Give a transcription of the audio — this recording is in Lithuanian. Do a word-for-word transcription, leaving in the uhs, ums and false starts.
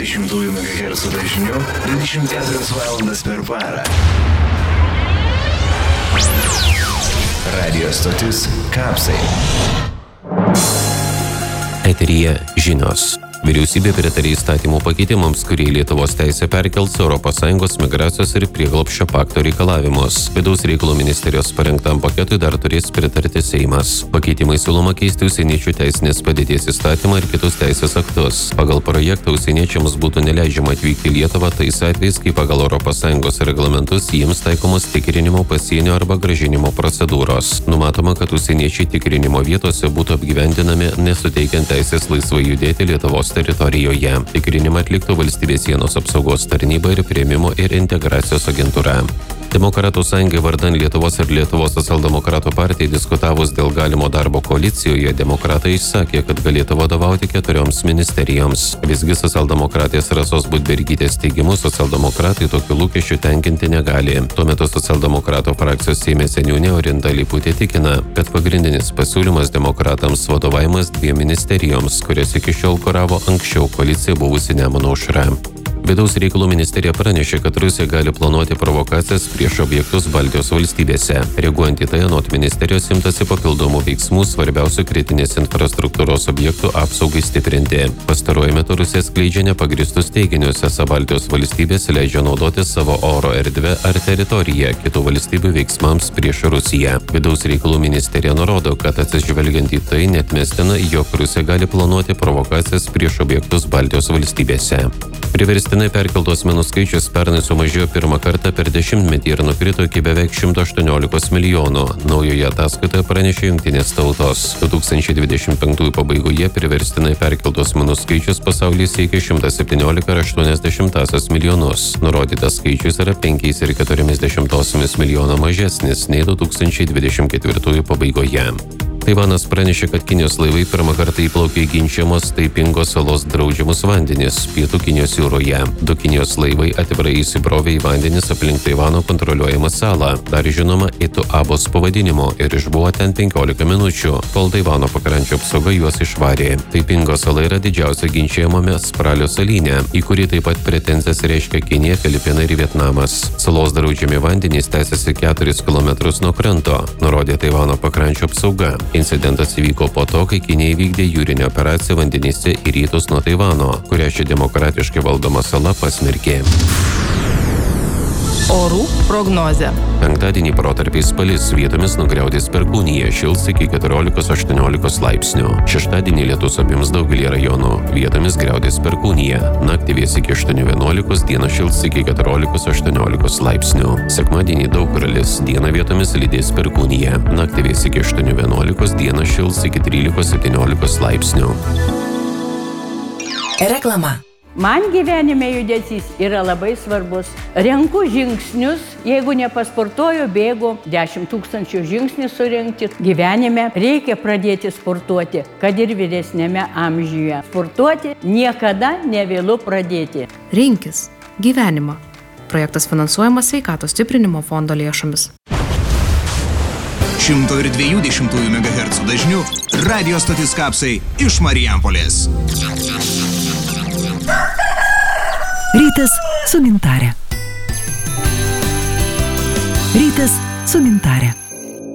dviejų šimtų megahercų dažniu dvidešimt keturias valandas per parą. Radio stotis Kapsai. Eteryje žinios. Vyriausybė pritarė įstatymų pakeitimams, kurie Lietuvos teisę perkels Europos Sąjungos migracijos ir prieglobsčio pakto reikalavimus. Vidaus reikalų ministerijos parengtam paketui dar turės pritarti Seimas. Pakeitimai siūloma keisti užsieniečių teisinės padėties įstatymą ir kitus teisės aktus. Pagal projektą užsieniečiams būtų neleidžiama atvykti į Lietuvą tais atvejais, kai pagal Europos Sąjungos reglamentus jiems taikomos tikrinimo pasienio arba grąžinimo procedūros. Numatoma, kad užsieniečiai tikrinimo vietose būtų apgyvendinami nesuteikiant teisės laisvai judėti Lietuvos teritorijoje. Tikrinimą atliktų Valstybės sienos apsaugos tarnyba ir Priėmimo ir integracijos agentūra. Demokratų sąjungai vardan Lietuvos ir Lietuvos socialdemokratų partijai diskutavus dėl galimo darbo koalicijoje, demokratai išsakė, kad galėtų vadovauti keturioms ministerijoms. Visgi socialdemokratės Rasos Budbergytės teigimu socialdemokratai tokių lūkesčių tenkinti negali. Tuo metu socialdemokratų frakcijos Seime seniūnė Orinta Leiputė tikina, kad pagrindinis pasiūlymas demokratams vadovavimas dviem ministerijoms, kurias iki šiol kuravo anksčiau koalicija buvusi Nemuno aušra. Vidaus reikalų ministerija pranešė, kad Rusija gali planuoti provokacijas prieš objektus Baltijos valstybėse. Reaguojant į tai, anot ministerijos imtasi papildomų veiksmų svarbiausių kritinės infrastruktūros objektų apsaugai stiprinti. Pastaruoju metu Rusija skleidžia nepagristus teiginius, esą Baltijos valstybės leidžia naudoti savo oro erdvę ar teritoriją kitų valstybių veiksmams prieš Rusiją. Vidaus reikalų ministerija nurodo, kad atsižvelgiant į tai neatmestina, jog Rusija gali planuoti provokacijas prieš objektus Baltijos valstybėse. Priverstinai perkeltų asmenų skaičius pernai sumažėjo pirmą kartą per dešimtmetį ir nukrito iki beveik šimto aštuoniolikos milijonų. Naujoje ataskaitoje pranešė Jungtinės tautos. du tūkstančiai dvidešimt penktųjų pabaigoje priverstinai perkeltų asmenų skaičius pasaulyje siekė šimtą septyniolika ir aštuonias dešimtąsias milijonus. Nurodytas skaičius yra penkiais ir keturiomis dešimtosiomis milijono mažesnis nei du tūkstančiai dvidešimt ketvirtųjų pabaigoje. Taivanas pranešė, kad Kinijos laivai pirmą kartą įplaukė į ginčiamos Taipingo salos draudžiamus vandenis pietų Kinijos jūroje. Du Kinijos laivai atvirai įsibrovė į vandenis aplink Taivano kontroliuojamą salą, dar žinoma Itu Abos pavadinimo, ir išbuvo ten penkiolika minučių, kol Taivano pakrančio apsauga juos išvarė. Taipingo sala yra didžiausia ginčiamame Spralio salyne, į kurį taip pat pretenzijas reiškia Kinija, Filipinai ir Vietnamas. Salos draudžiami vandenys tęsiasi keturis kilometrus nuo kranto, nurodė Taivano pakrančio apsauga. Incidentas įvyko po to, kai Kinija įvykdė jūrinę operaciją vandenyse į rytus nuo Taivano, kurią ši demokratiškai valdoma sala pasmerkė. Orų prognozė. Penktadienį protarpiais palis, vietomis nugriaudės perkūnija, šils iki keturiolikos aštuoniolikos laipsnių. Šeštadienį lietus apims daugelį rajonų, vietomis griaudės perkūnija. Naktį vės iki aštuonių vienuolikos, dieną šils iki keturiolikos aštuoniolikos laipsnių. Sekmadienį daug kur lis, dieną vietomis lydės perkūnija. Naktį vės iki aštuonių vienuolikos, dieną šils iki trylikos septyniolikos laipsnių. Reklama. Man gyvenime judesys yra labai svarbus. Renku žingsnius, jeigu nepasportuoju, bėgu dešimt tūkstančių žingsnių surinkti. Gyvenime reikia pradėti sportuoti, kad ir vyresnėme amžiuje. Sportuoti niekada nevėlu pradėti. Rinkis gyvenimą. Projektas finansuojamas Sveikatos stiprinimo fondo lėšomis. šimto ir dviejų dešimtųjų megahercų dažniu radio stotis Kapsai iš Marijampolės. Rytas su Gintare. Rytas su Gintare.